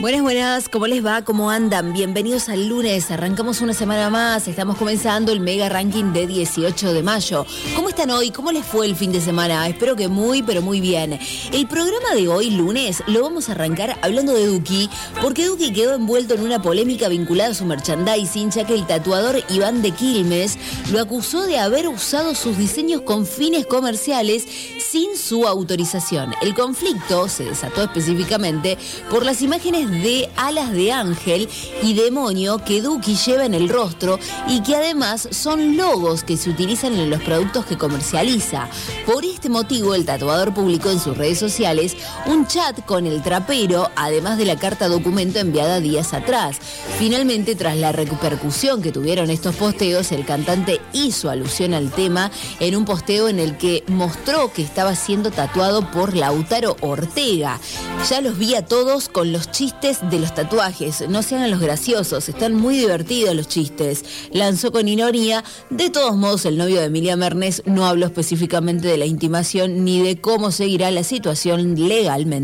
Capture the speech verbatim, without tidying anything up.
Buenas, buenas, ¿cómo les va? ¿Cómo andan? Bienvenidos al lunes, arrancamos una semana más, estamos comenzando el mega ranking de dieciocho de mayo. ¿Cómo están hoy? ¿Cómo les fue el fin de semana? Espero que muy, pero muy bien. El programa de hoy, lunes, lo vamos a arrancar hablando de Duki, porque Duki quedó envuelto en una polémica vinculada a su merchandising, ya que el tatuador Iván de Quilmes lo acusó de haber usado sus diseños con fines comerciales sin su autorización. El conflicto se desató específicamente por las imágenes de alas de ángel y demonio que Duki lleva en el rostro y que además son logos que se utilizan en los productos que comercializa. Por este motivo, el tatuador publicó en sus redes sociales un chat con el trapero, además de la carta documento enviada días atrás. Finalmente, tras la repercusión que tuvieron estos posteos, el cantante hizo alusión al tema en un posteo en el que mostró que estaba siendo tatuado por Lautaro Ortega. Ya los vi a todos con los chistes de los tatuajes, no se hagan los graciosos, están muy divertidos los chistes, lanzó con ironía. De todos modos, el novio de Emilia Mernes no habló específicamente de la intimación ni de cómo seguirá la situación legalmente.